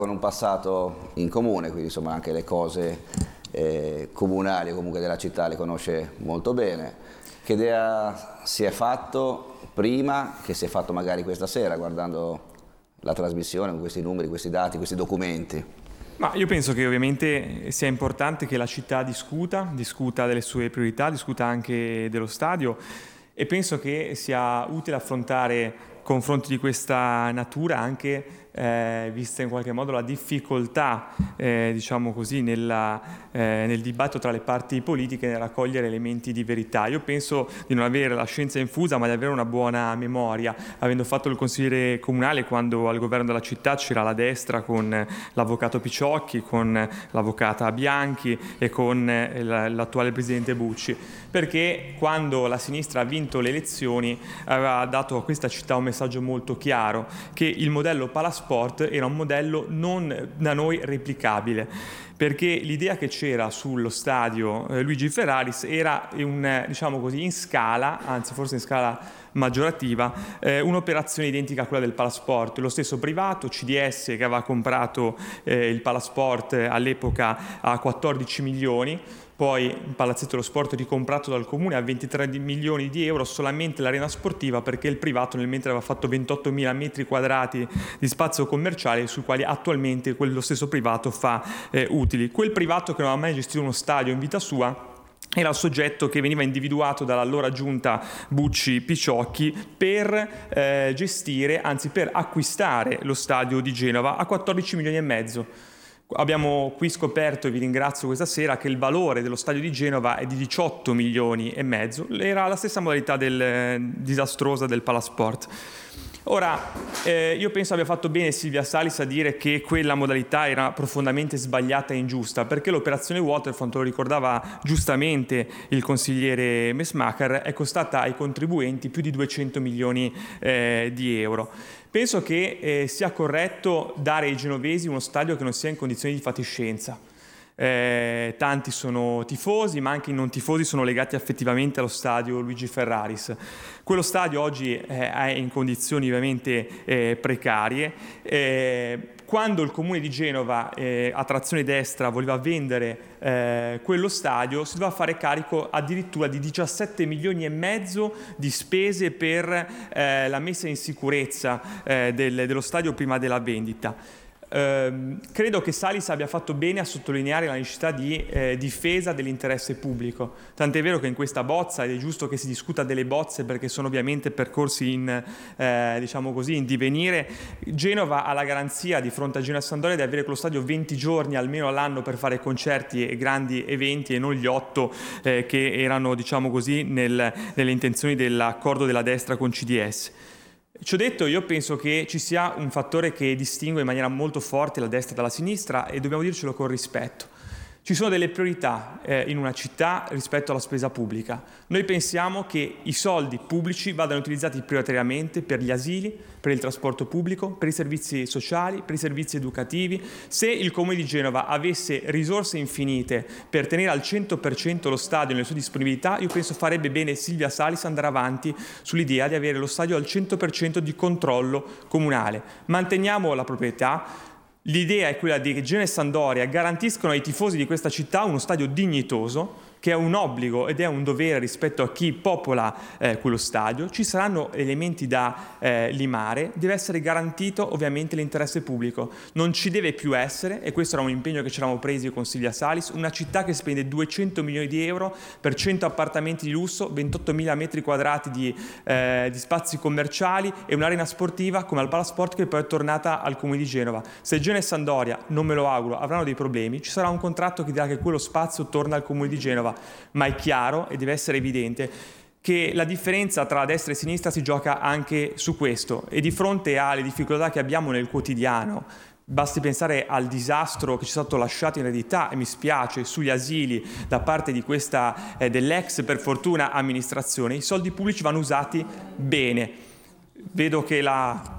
con un passato in comune, quindi insomma anche le cose comunali o comunque della città le conosce molto bene. Che idea si è fatto prima, che si è fatto magari questa sera guardando la trasmissione con questi numeri, questi dati, questi documenti? Ma io penso che ovviamente sia importante che la città discuta delle sue priorità, discuta anche dello stadio, e penso che sia utile affrontare confronti di questa natura anche vista in qualche modo la difficoltà, diciamo così, nel dibattito tra le parti politiche nel raccogliere elementi di verità. Io penso di non avere la scienza infusa, ma di avere una buona memoria, avendo fatto il consigliere comunale quando al governo della città c'era la destra con l'avvocato Picciocchi, con l'avvocata Bianchi e con l'attuale presidente Bucci, perché quando la sinistra ha vinto le elezioni aveva dato a questa città un messaggio molto chiaro, che il modello Palasport era un modello non da noi replicabile, perché l'idea che c'era sullo stadio Luigi Ferraris era diciamo così, in scala, anzi forse in scala maggiorativa, un'operazione identica a quella del Palasport. Lo stesso privato, CDS, che aveva comprato il Palasport all'epoca a 14 milioni, poi il Palazzetto dello Sport ricomprato dal Comune a 23 milioni di euro, solamente l'arena sportiva, perché il privato nel mentre aveva fatto 28.000 metri quadrati di spazio commerciale sui quali attualmente quello stesso privato fa utili. Quel privato che non aveva mai gestito uno stadio in vita sua era il soggetto che veniva individuato dall'allora giunta Bucci-Picciocchi per gestire, anzi per acquistare lo stadio di Genova a 14 milioni e mezzo. Abbiamo qui scoperto, e vi ringrazio questa sera, che il valore dello stadio di Genova è di 18 milioni e mezzo, era la stessa modalità disastrosa del Palasport. Ora, io penso abbia fatto bene Silvia Salis a dire che quella modalità era profondamente sbagliata e ingiusta, perché l'operazione Waterfront, lo ricordava giustamente il consigliere Messmacher, è costata ai contribuenti più di 200 milioni di euro. Penso che sia corretto dare ai genovesi uno stadio che non sia in condizioni di fatiscenza. Tanti sono tifosi, ma anche i non tifosi sono legati affettivamente allo stadio Luigi Ferraris. Quello stadio oggi è in condizioni ovviamente precarie. Quando il Comune di Genova, a trazione destra, voleva vendere quello stadio, si doveva fare carico addirittura di 17 milioni e mezzo di spese per la messa in sicurezza dello stadio prima della vendita. Credo che Salis abbia fatto bene a sottolineare la necessità di difesa dell'interesse pubblico, tant'è vero che in questa bozza, ed è giusto che si discuta delle bozze perché sono ovviamente percorsi diciamo così, in divenire, Genova ha la garanzia di fronte a Genoa e Sampdoria di avere quello stadio 20 giorni almeno all'anno per fare concerti e grandi eventi, e non gli 8 che erano, diciamo così, nelle intenzioni dell'accordo della destra con CDS. Ciò detto, io penso che ci sia un fattore che distingue in maniera molto forte la destra dalla sinistra, e dobbiamo dircelo con rispetto. Ci sono delle priorità in una città rispetto alla spesa pubblica. Noi pensiamo che i soldi pubblici vadano utilizzati prioritariamente per gli asili, per il trasporto pubblico, per i servizi sociali, per i servizi educativi. Se il Comune di Genova avesse risorse infinite per tenere al 100% lo stadio nelle sue disponibilità, io penso farebbe bene Silvia Salis andare avanti sull'idea di avere lo stadio al 100% di controllo comunale. Manteniamo la proprietà. L'idea è quella di che Genoa e Sampdoria garantiscono ai tifosi di questa città uno stadio dignitoso, che è un obbligo ed è un dovere rispetto a chi popola quello stadio. Ci saranno elementi da limare, deve essere garantito ovviamente l'interesse pubblico. Non ci deve più essere, e questo era un impegno che ci eravamo presi con Silvia Salis, una città che spende 200 milioni di euro per 100 appartamenti di lusso, 28.000 metri quadrati di spazi commerciali e un'arena sportiva come al Palasport, che poi è tornata al Comune di Genova. Se Genoa e Sampdoria, non me lo auguro, avranno dei problemi, ci sarà un contratto che dirà che quello spazio torna al Comune di Genova, ma è chiaro e deve essere evidente che la differenza tra destra e sinistra si gioca anche su questo, e di fronte alle difficoltà che abbiamo nel quotidiano, basti pensare al disastro che ci è stato lasciato in eredità, e mi spiace, sugli asili da parte di questa dell'ex, per fortuna, amministrazione. I soldi pubblici vanno usati bene. Vedo che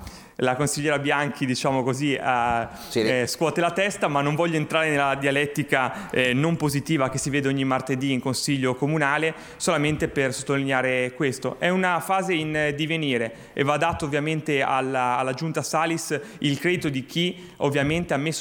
la consigliera Bianchi, diciamo così, scuote la testa, ma non voglio entrare nella dialettica non positiva che si vede ogni martedì in consiglio comunale, solamente per sottolineare questo. È una fase in divenire e va dato ovviamente alla Giunta Salis il credito di chi ovviamente ha messo